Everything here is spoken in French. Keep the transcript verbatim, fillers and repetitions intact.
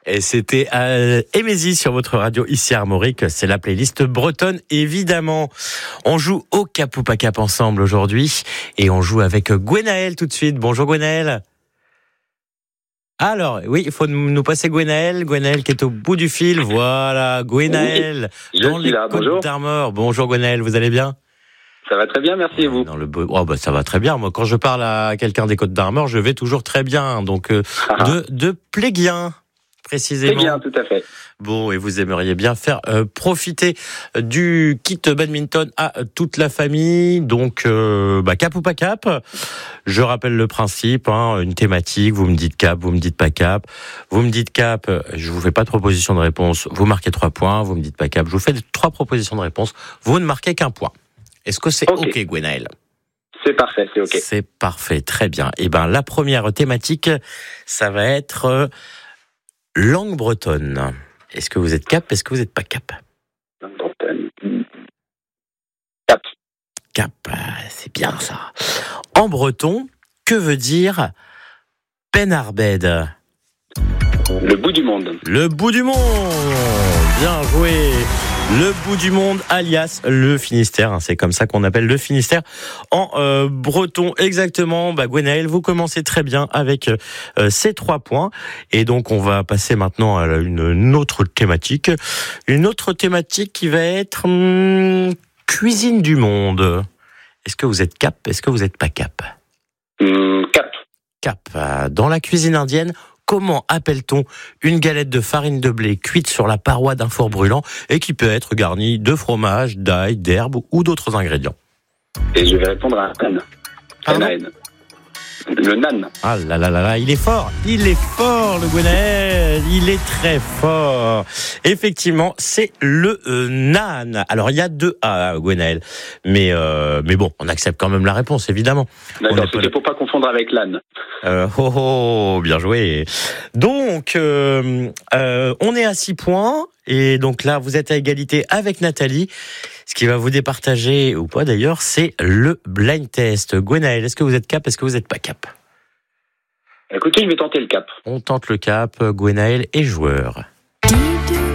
Et c'était euh, Émésie sur votre radio ici à Armorique. C'est la playlist bretonne, évidemment. On joue au Cap ou pas Cap ensemble aujourd'hui. Et on joue avec Gwenaël tout de suite. Bonjour Gwenaël. Alors, oui, il faut nous passer Gwenaël. Gwenaël qui est au bout du fil. Voilà, Gwenaël. Oui, dans les là. Côtes Bonjour. d'Armor. Bonjour Gwenaël, vous allez bien? Ça va très bien, merci et vous. Dans le beau... oh, bah, ça va très bien. Moi, quand je parle à quelqu'un des Côtes d'Armor, je vais toujours très bien. Donc, euh, de, de Pléguien. Précisément. Très bien, tout à fait. Bon, et vous aimeriez bien faire euh, profiter du kit badminton à toute la famille. Donc, euh, bah, cap ou pas cap. Je rappelle le principe, hein, une thématique, vous me dites cap, vous me dites pas cap. Vous me dites cap, je vous fais pas de proposition de réponse, vous marquez trois points. Vous me dites pas cap, je vous fais trois propositions de réponse, vous ne marquez qu'un point. Est-ce que c'est OK, OK Gwenaël? C'est parfait, c'est OK. C'est parfait, très bien. Et ben, la première thématique, ça va être... Euh, langue bretonne. Est-ce que vous êtes cap? Est-ce que vous n'êtes pas cap? Langue bretonne. Cap. Cap, c'est bien ça. En breton, que veut dire Penarbed? Le bout du monde. Le bout du monde. Bien joué. Le bout du monde, alias le Finistère. Hein, c'est comme ça qu'on appelle le Finistère en euh, breton. Exactement. Bah, Gwenaël, vous commencez très bien avec euh, ces trois points. Et donc, on va passer maintenant à une, une autre thématique. Une autre thématique qui va être hum, cuisine du monde. Est-ce que vous êtes cap? Est-ce que vous n'êtes pas cap? Mmh, cap. Cap. Dans la cuisine indienne, comment appelle-t-on une galette de farine de blé cuite sur la paroi d'un four brûlant et qui peut être garnie de fromage, d'ail, d'herbes ou d'autres ingrédients? Et je vais répondre à un nan. Le nan. Ah là là là là, il est fort, il est fort le Gwenaël, il est très fort. Effectivement, c'est le euh, nan. Alors il y a deux A, Gwenaël, mais euh, mais bon, on accepte quand même la réponse, évidemment. D'accord, c'était pour pas confondre avec l'âne. Euh, oh, oh, bien joué. Donc, euh, euh, on est à six points. Et donc là, vous êtes à égalité avec Nathalie. Ce qui va vous départager, ou pas d'ailleurs, c'est le blind test. Gwenaël, est-ce que vous êtes cap? Est-ce que vous n'êtes pas cap? Écoutez, je vais tenter le cap. On tente le cap. Gwenaël est joueur.